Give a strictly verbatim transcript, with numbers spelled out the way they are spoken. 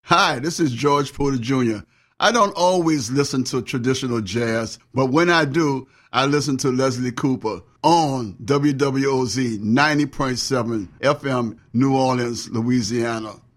Hi, this is George Porter Junior I don't always listen to traditional jazz, but when I do, I listen to Leslie Cooper on W W O Z ninety point seven F M, New Orleans, Louisiana.